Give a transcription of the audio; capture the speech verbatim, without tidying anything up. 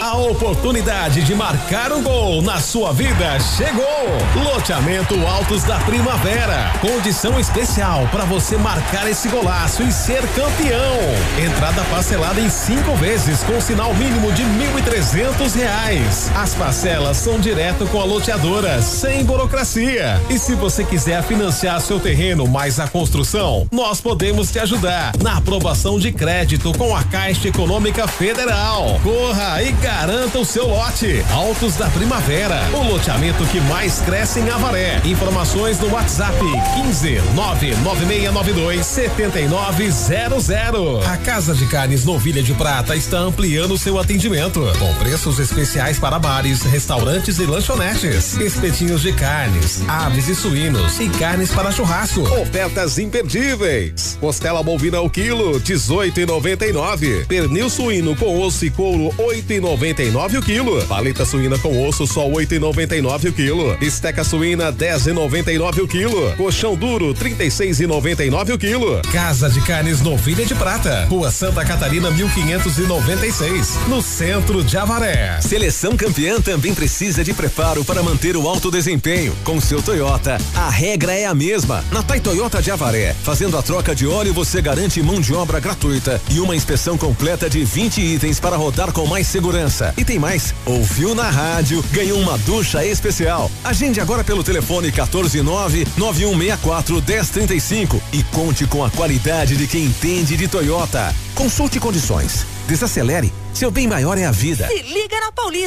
A oportunidade de marcar um gol na sua vida chegou. Loteamento Altos da Primavera. Condição especial para você marcar esse golaço e ser campeão. Entrada parcelada em cinco vezes com sinal mínimo de mil e trezentos reais. As parcelas são direto com a loteadora, sem burocracia. E se você quiser financiar seu terreno mais a construção, nós podemos te ajudar na aprovação de crédito com a Caixa Econômica Federal. Corra e garanta o seu lote. Altos da Primavera, o loteamento que mais cresce em Avaré. Informações no WhatsApp quinze nove nove seis nove dois sete nove zero zero. A Casa de Carnes Novilha de Prata está ampliando seu atendimento com preços especiais para bares, restaurantes e lanchonetes. Espetinhos de carnes, aves e suínos e carnes para churrasco. Ofertas imperdíveis. Costela bovina ao quilo, dezoito e noventa e nove. Pernil suíno com osso e couro, oito e noventa e nove o quilo. Paleta suína com osso, só oito e noventa e nove o quilo. Esteca suína, dez e noventa e nove o quilo. Colchão duro, trinta e seis e noventa e nove o quilo. Casa de Carnes Novilha de Prata, Rua Santa Catarina, mil quinhentos e noventa e seis, no centro de Avaré. Seleção campeã também precisa de preparo para manter o alto desempenho. Com seu Toyota, a regra é a mesma. Na Tai Toyota de Avaré, fazendo a troca de óleo, você garante mão de obra gratuita e uma inspeção completa de vinte itens para rodar com mais segurança. E tem mais, ouviu na rádio, ganhou uma ducha especial. Agende agora pelo telefone quatorze nove nove um seis quatro um zero três cinco e conte com a qualidade de quem entende de Toyota. Consulte condições. Desacelere, seu bem maior é a vida. Se liga na Paulista.